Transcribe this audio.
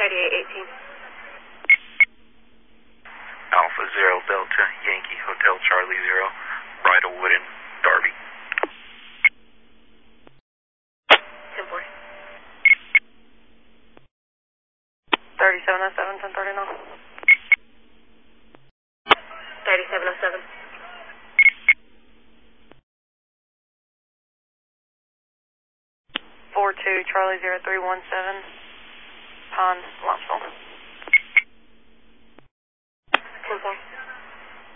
3818. Alpha Zero Delta Yankee Hotel Charlie Zero, Bridlewood and Darby. 10-4. 3707, 1039. 3707. 42 Charlie 0317, Pond, Lawsville. 10-4.